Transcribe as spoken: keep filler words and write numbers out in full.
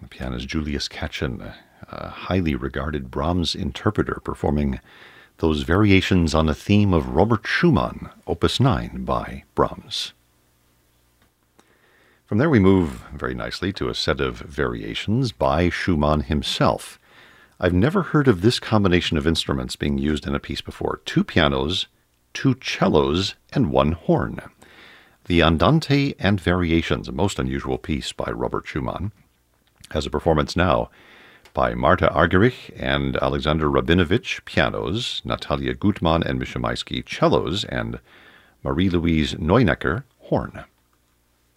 pianist Julius Katchen, a highly regarded Brahms interpreter, performing those variations on a theme of Robert Schumann, Opus nine by Brahms. From there we move very nicely to a set of variations by Schumann himself. I've never heard of this combination of instruments being used in a piece before. Two pianos, two cellos, and one horn. The Andante and Variations, a most unusual piece by Robert Schumann, has a performance now by Marta Argerich and Alexander Rabinovich, pianos, Natalia Gutmann and Misha Maisky, cellos, and Marie-Louise Neunecker, horn.